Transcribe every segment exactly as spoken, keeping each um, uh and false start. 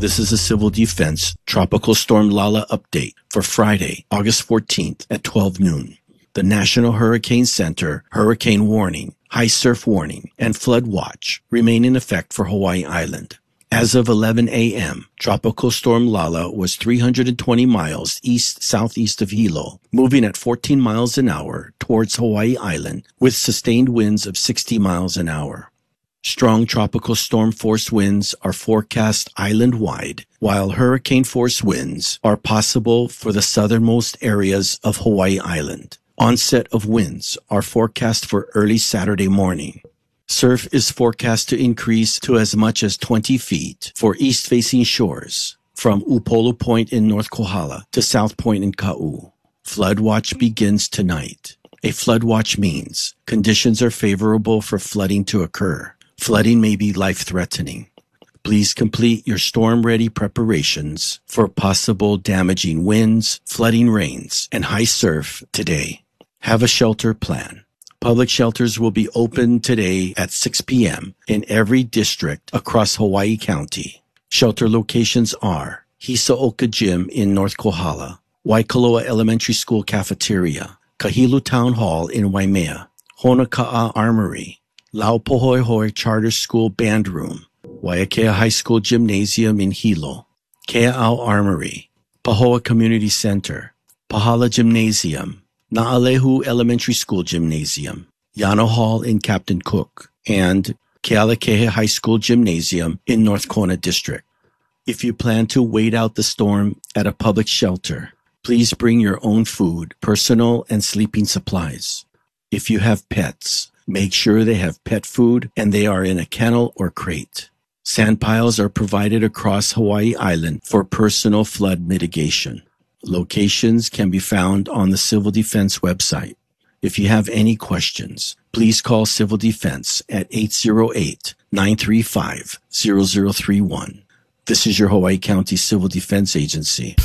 This is a Civil Defense Tropical Storm Lala update for Friday, August fourteenth at twelve noon. The National Hurricane Center hurricane warning, high surf warning, and flood watch remain in effect for Hawaii Island. As of eleven a.m., Tropical Storm Lala was three hundred twenty miles east-southeast of Hilo, moving at fourteen miles an hour towards Hawaii Island with sustained winds of sixty miles an hour. Strong tropical storm force winds are forecast island-wide, while hurricane force winds are possible for the southernmost areas of Hawaii Island. Onset of winds are forecast for early Saturday morning. Surf is forecast to increase to as much as twenty feet for east-facing shores from Upolu Point in North Kohala to South Point in Ka'u. Flood watch begins tonight. A flood watch means conditions are favorable for flooding to occur. Flooding may be life-threatening. Please complete your storm-ready preparations for possible damaging winds, flooding rains, and high surf today. Have a shelter plan. Public shelters will be open today at six p.m. in every district across Hawaii County. Shelter locations are Hisaoka Gym in North Kohala, Waikoloa Elementary School Cafeteria, Kahilu Town Hall in Waimea, Honaka'a Armory, Laupohoihoi Charter School Band Room, Waiakea High School Gymnasium in Hilo, Kea'au Armory, Pahoa Community Center, Pahala Gymnasium, Na'alehu Elementary School Gymnasium, Yano Hall in Captain Cook, and Kealakehe High School Gymnasium in North Kona District. If you plan to wait out the storm at a public shelter, please bring your own food, personal and sleeping supplies. If you have pets, make sure they have pet food and they are in a kennel or crate. Sand piles are provided across Hawaii Island for personal flood mitigation. Locations can be found on the Civil Defense website. If you have any questions, please call Civil Defense at eight zero eight, nine three five, zero zero three one. This is your Hawaii County Civil Defense Agency.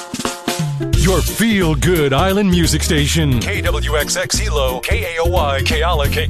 Your feel-good island music station. K W X X Hilo, K A O Y, Keala, K